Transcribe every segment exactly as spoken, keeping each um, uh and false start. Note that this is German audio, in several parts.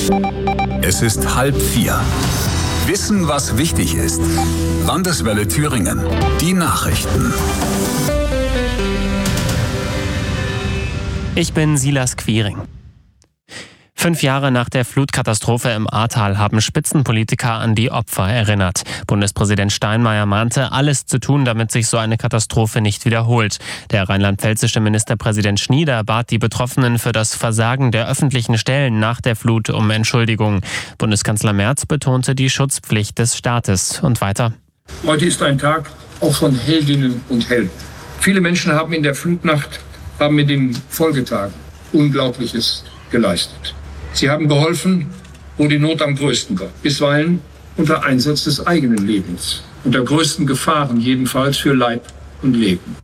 Es ist halb vier. Wissen, was wichtig ist. Landeswelle Thüringen. Die Nachrichten. Ich bin Silas Quiring. Fünf Jahre nach der Flutkatastrophe im Ahrtal haben Spitzenpolitiker an die Opfer erinnert. Bundespräsident Steinmeier mahnte, alles zu tun, damit sich so eine Katastrophe nicht wiederholt. Der rheinland-pfälzische Ministerpräsident Schnieder bat die Betroffenen für das Versagen der öffentlichen Stellen nach der Flut um Entschuldigung. Bundeskanzler Merz betonte die Schutzpflicht des Staates. Und weiter: Heute ist ein Tag auch von Heldinnen und Helden. Viele Menschen haben in der Flutnacht, haben in den Folgetagen Unglaubliches geleistet. Sie haben geholfen, wo die Not am größten war. Bisweilen unter Einsatz des eigenen Lebens. Unter größten Gefahren jedenfalls für Leib und Leben.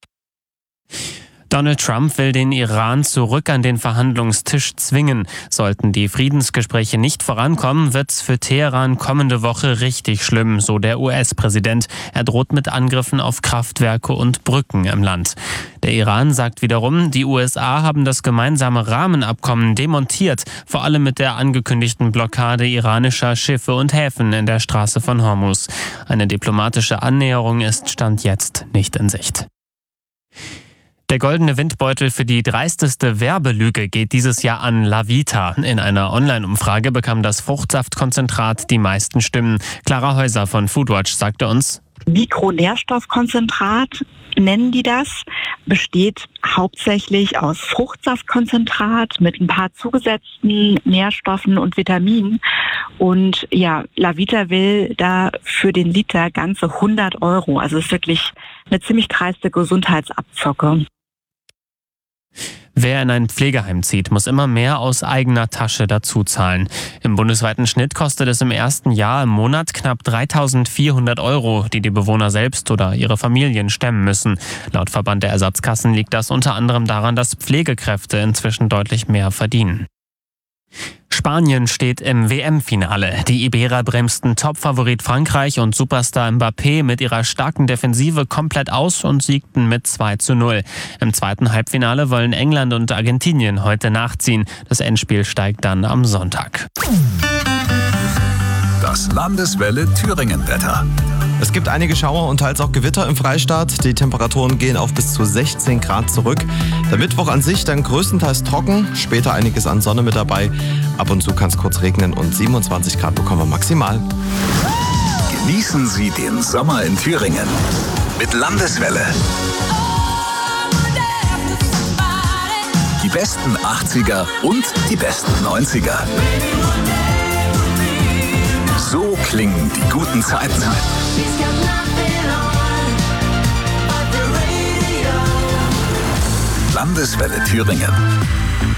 Donald Trump will den Iran zurück an den Verhandlungstisch zwingen. Sollten die Friedensgespräche nicht vorankommen, wird's für Teheran kommende Woche richtig schlimm, so der U S-Präsident. Er droht mit Angriffen auf Kraftwerke und Brücken im Land. Der Iran sagt wiederum, die U S A haben das gemeinsame Rahmenabkommen demontiert, vor allem mit der angekündigten Blockade iranischer Schiffe und Häfen in der Straße von Hormuz. Eine diplomatische Annäherung ist Stand jetzt nicht in Sicht. Der goldene Windbeutel für die dreisteste Werbelüge geht dieses Jahr an Lavita. In einer Online-Umfrage bekam das Fruchtsaftkonzentrat die meisten Stimmen. Clara Häuser von Foodwatch sagte uns: Mikronährstoffkonzentrat nennen die das, besteht hauptsächlich aus Fruchtsaftkonzentrat mit ein paar zugesetzten Nährstoffen und Vitaminen. Und ja, Lavita will da für den Liter ganze hundert Euro. Also es ist wirklich eine ziemlich dreiste Gesundheitsabzocke. Wer in ein Pflegeheim zieht, muss immer mehr aus eigener Tasche dazu zahlen. Im bundesweiten Schnitt kostet es im ersten Jahr im Monat knapp dreitausendvierhundert Euro, die die Bewohner selbst oder ihre Familien stemmen müssen. Laut Verband der Ersatzkassen liegt das unter anderem daran, dass Pflegekräfte inzwischen deutlich mehr verdienen. Spanien steht im W M-Finale. Die Iberer bremsten Topfavorit Frankreich und Superstar Mbappé mit ihrer starken Defensive komplett aus und siegten mit zwei zu null. Im zweiten Halbfinale wollen England und Argentinien heute nachziehen. Das Endspiel steigt dann am Sonntag. Das Landeswelle Thüringen-Wetter. Es gibt einige Schauer und teils auch Gewitter im Freistaat. Die Temperaturen gehen auf bis zu sechzehn Grad zurück. Der Mittwoch an sich dann größtenteils trocken, später einiges an Sonne mit dabei. Ab und zu kann es kurz regnen und siebenundzwanzig Grad bekommen wir maximal. Genießen Sie den Sommer in Thüringen mit Landeswelle. Die besten achtziger und die besten neunziger. So klingen die guten Zeiten. Landeswelle Thüringen.